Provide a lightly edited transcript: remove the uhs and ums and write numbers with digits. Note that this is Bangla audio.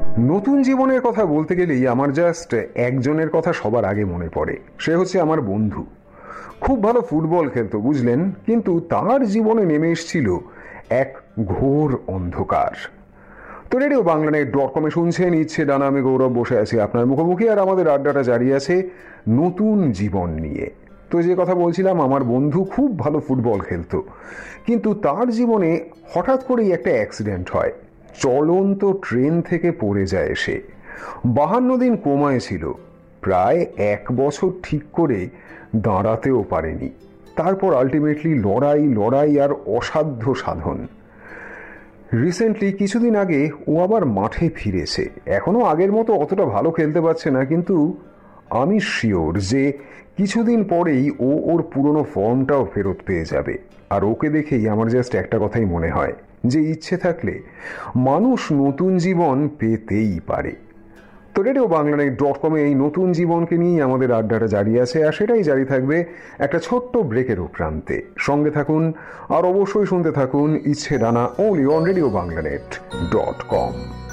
নতুন জীবনের কথা বলতে গেলেই আমার জাস্ট একজনের কথা সবার আগে মনে পড়ে। সে হচ্ছে আমার বন্ধু। খুব ভালো ফুটবল খেলতো, বুঝলেন, কিন্তু তার জীবনে নেমে এসেছিল এক ঘোর অন্ধকার। তো রেডিও বাংলানেট.com-এ শুনছেন ইচ্ছে ডানা, আমি গৌরব বসে আছি আপনার মুখোমুখি, আর আমাদের আড্ডাটা জারি আছে নতুন জীবন নিয়ে। তো যে কথা বলছিলাম, আমার বন্ধু খুব ভালো ফুটবল খেলতো, কিন্তু তার জীবনে হঠাৎ করেই একটা অ্যাক্সিডেন্ট হয়। চলন্ত ট্রেন থেকে পড়ে যায় সে। 52 দিন কোমায় ছিল, প্রায় 1 বছর ঠিক করে দাঁড়াতেও পারেনি। তারপর আলটিমেটলি লড়াই লড়াই আর অসাধ্য সাধন। রিসেন্টলি কিছুদিন আগে ও আবার মাঠে ফিরেছে। এখনো আগের মতো অতটা ভালো খেলতে পারছে না, কিন্তু আমি শিওর যে কিছুদিন পরেই ও ওর পুরনো ফর্মটাও ফেরত পেয়ে যাবে। আর ওকে দেখেই আমার জাস্ট একটা কথাই মনে হয় যে ইচ্ছে থাকলে মানুষ নতুন জীবন পেতেই পারে। তো রেডিও বাংলানেট.com-এ এই নতুন জীবনকে নিয়েই আমাদের আড্ডাটা জারি আছে, আর সেটাই জারি থাকবে একটা ছোট্ট ব্রেকের প্রান্তে। সঙ্গে থাকুন আর অবশ্যই শুনতে থাকুন ইচ্ছে ডানা, ওনলি অন রেডিও বাংলানেট.com।